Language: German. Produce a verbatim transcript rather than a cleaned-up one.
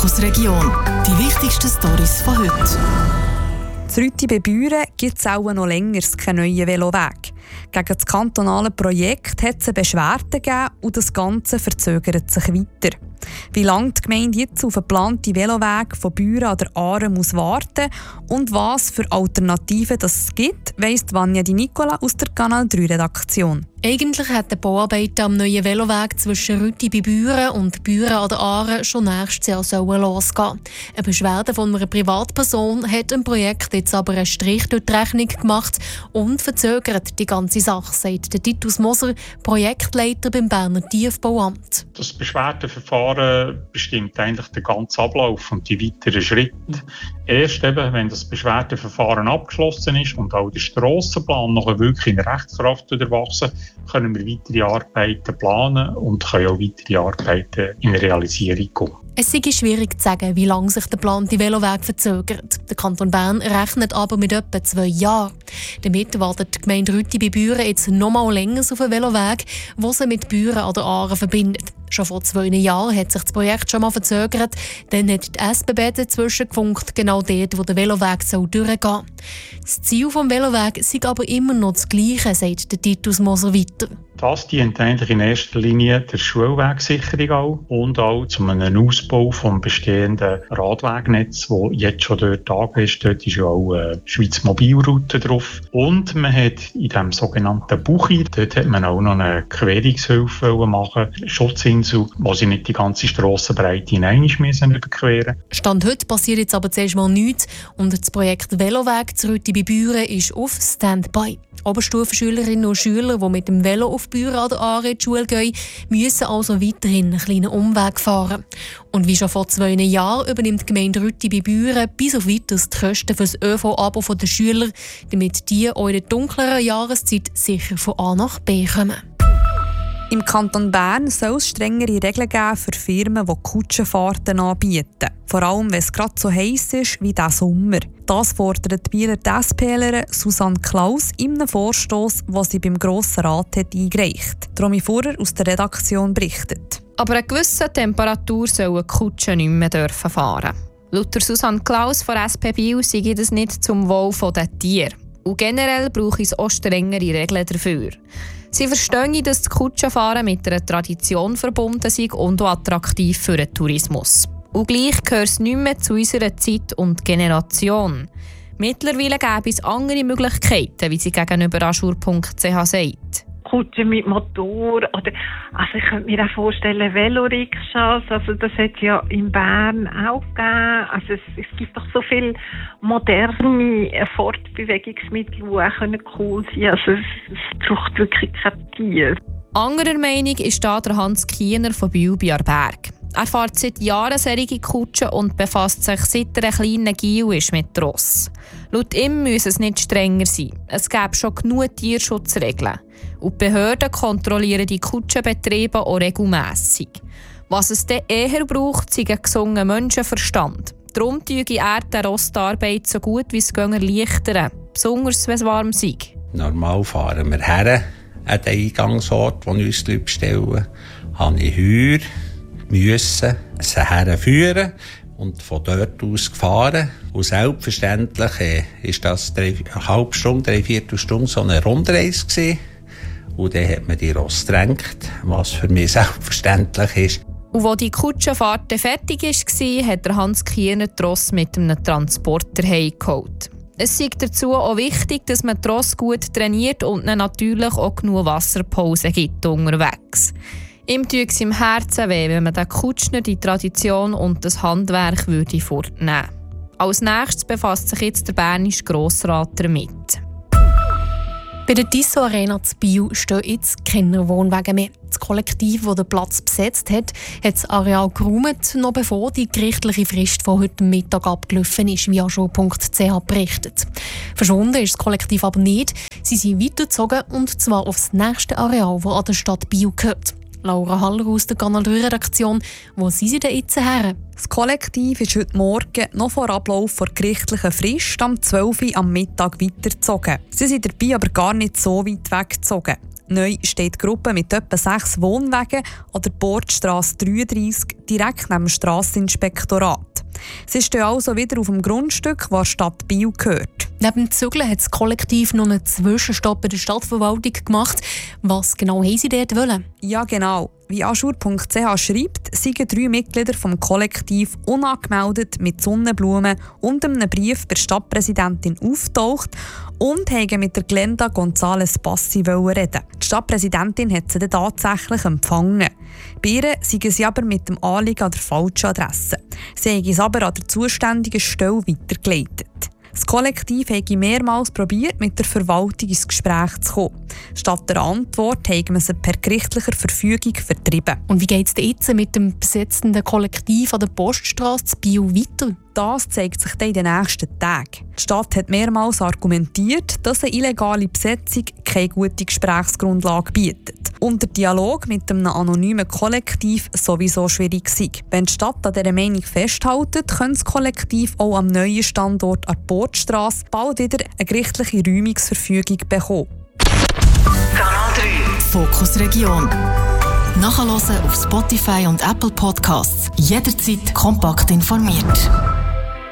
Fokusregion. Die wichtigsten Storys von heute. In Rütti bei Büren gibt es auch noch länger keinen neuen Veloweg. Gegen das kantonale Projekt hat es eine Beschwerde gegeben und das Ganze verzögert sich weiter. Wie lange die Gemeinde jetzt auf einen geplanten Veloweg von Büren an der Aare muss warten und was für Alternativen es gibt, weiss Vanja Di Nicola aus der Kanal drei Redaktion. Eigentlich hat die Bauarbeiten am neuen Veloweg zwischen Rütti bei Büren und Büren an der Aare schon nächstes Jahr sollen losgehen. Eine Beschwerde von einer Privatperson hat dem Projekt jetzt aber einen Strich durch die Rechnung gemacht und verzögert die ganze Sache, sagt der Titus Moser, Projektleiter beim Berner Tiefbauamt. Das Beschwerdeverfahren bestimmt eigentlich den ganzen Ablauf und die weiteren Schritte. Erst eben, wenn das Beschwerdeverfahren abgeschlossen ist und auch der Strassenplan noch wirklich in Rechtskraft erwachsen, können wir weitere Arbeiten planen und können auch weitere Arbeiten in Realisierung kommen. Es sei schwierig zu sagen, wie lange sich der geplante Veloweg verzögert. Der Kanton Bern rechnet aber mit etwa zwei Jahren. Damit wartet die Gemeinde Rütti bei Büren jetzt noch mal länger auf einen Veloweg, der sie mit Büren an der Aare verbindet. Schon vor zwei Jahren hat sich das Projekt schon mal verzögert. Dann hat die S B B dazwischen gefunkt, genau dort, wo der Veloweg soll durchgehen soll. Das Ziel des Velowegs sei aber immer noch das Gleiche, sagt der Titus Moser weiter. Das dient eigentlich in erster Linie der Schulwegsicherung auch und auch zu einem Ausbau des bestehenden Radwegnetz, das jetzt schon dort angeht ist. Dort ist ja auch eine Schweiz Mobilroute drauf. Und man hat in dem sogenannten Buchi, dort hat man auch noch eine Querungshilfe machen, Schutzinsel, wo sie nicht die ganze Strassenbreite in einmal müssen überqueren. Stand heute passiert jetzt aber zuerst mal nichts und das Projekt Veloweg zu Rütti bei Büren ist auf Standby. Oberstufenschülerinnen und Schüler, die mit dem Velo auf Büren an der Aare in die Schule gehen, müssen also weiterhin einen kleinen Umweg fahren. Und wie schon vor zwei Jahren übernimmt die Gemeinde Rütti bei Büren bis auf weiteres die Kosten für das ÖV-Abo der Schüler, damit die auch in der dunkleren Jahreszeit sicher von A nach B kommen. Im Kanton Bern soll es strengere Regeln geben für Firmen, die Kutschenfahrten anbieten. Vor allem, wenn es gerade so heiß ist wie diesen Sommer. Das fordert die Bieler DSPlerin Susanne Klaus in einem Vorstoss, den sie beim Grossen Rat hat eingereicht hat. Romy Fuhrer aus der Redaktion berichtet. Aber eine gewisse Temperatur sollen Kutschen nicht mehr dürfen fahren. Laut Susanne Klaus von S P Biel sei das nicht zum Wohl der Tiere. Und generell brauche es auch strengere Regeln dafür. Sie verstehen, dass das Kutschenfahren mit einer Tradition verbunden ist und auch attraktiv für den Tourismus. Und gleich gehört es nicht mehr zu unserer Zeit und Generation. Mittlerweile gäbe es andere Möglichkeiten, wie sie gegenüber aschur punkt c h sagt. Kutschen mit Motor oder, also ich könnte mir auch vorstellen, Velorikschas, also das hat es ja in Bern auch gegeben. Also es, es gibt doch so viele moderne Fortbewegungsmittel, die auch cool sein können. Also es, es braucht wirklich kein Tier. Anderer Meinung ist da der Hans Kiener von Biel bei Arberg. Er fährt seit Jahren solche Kutschen und befasst sich seit er ein kleiner Gil ist mit Ross. Laut ihm müsse es nicht strenger sein. Es gäbe schon genug Tierschutzregeln. Und die Behörden kontrollieren die Kutschenbetriebe auch regelmässig. Was es dann eher braucht, ist ein gesunder Menschenverstand. Darum tue er der Rostarbeit so gut wie es geht erleichtern, besonders wenn es warm sei. Normal fahren wir her an den Eingangsort, wo wir uns bestellen. Habe ich Heuer, müssen sie herführen und von dort aus gefahren. Und selbstverständlich äh, ist das drei, eine halbe Stunde, dreiviertel Stunde so eine Rundreise gewesen. Und dann hat man die Ross getränkt, was für mich selbstverständlich ist. Und als die Kutschenfahrt fertig war, hat der Hans Kiener die Ross mit einem Transporter heimgeholt. Es ist dazu auch wichtig, dass man die Ross gut trainiert und ihnen natürlich auch genug Wasserpause gibt unterwegs. Ihm tut es im Herzen weh, wenn man den Kutschner die Tradition und das Handwerk würde fortnehmen. Als nächstes befasst sich jetzt der bernische Grossrat damit. Bei der Tissot Arena zu Biel stehen jetzt keine Wohnwagen mehr. Das Kollektiv, das den Platz besetzt hat, hat das Areal geräumt, noch bevor die gerichtliche Frist von heute Mittag abgelaufen ist, wie aschur punkt c h berichtet. Verschwunden ist das Kollektiv aber nicht. Sie sind weitergezogen, und zwar aufs nächste Areal, das an der Stadt Biel gehört. Laura Haller aus der Kanal drei Redaktion. Wo sind Sie denn jetzt her? Das Kollektiv ist heute Morgen noch vor Ablauf der gerichtlichen Frist am zwölf Uhr am Mittag weitergezogen. Sie sind dabei aber gar nicht so weit weggezogen. Neu steht die Gruppe mit etwa sechs Wohnwagen an der Bordstrasse dreiunddreissig direkt neben dem Strasseninspektorat. Sie stehen also wieder auf dem Grundstück, das der Stadt Biel gehört. Neben dem Zügeln hat das Kollektiv noch einen Zwischenstopp bei der Stadtverwaltung gemacht. Was genau haben sie dort wollen? Ja, genau. Wie aschur punkt c h schreibt, seien drei Mitglieder vom Kollektiv unangemeldet mit Sonnenblumen und einem Brief bei der Stadtpräsidentin auftaucht und haben mit der Glenda González Bassi reden. Die Stadtpräsidentin hat sie dann tatsächlich empfangen. Bei ihr seien sie aber mit dem Anliegen an der falschen Adresse. Sie haben es aber an der zuständigen Stelle weitergeleitet. Das Kollektiv habe mehrmals probiert, mit der Verwaltung ins Gespräch zu kommen. Statt der Antwort haben wir sie per gerichtlicher Verfügung vertrieben. Und wie geht es jetzt mit dem besetzenden Kollektiv an der Poststrasse zu Biel weiter? Das zeigt sich dann in den nächsten Tagen. Die Stadt hat mehrmals argumentiert, dass eine illegale Besetzung keine gute Gesprächsgrundlage bietet und der Dialog mit einem anonymen Kollektiv sowieso schwierig sei. Wenn die Stadt an dieser Meinung festhält, könnte das Kollektiv auch am neuen Standort an der Bordstrasse bald wieder eine gerichtliche Räumungsverfügung bekommen. Kanal drei Fokus Region. Nachhören auf Spotify und Apple Podcasts. Jederzeit kompakt informiert.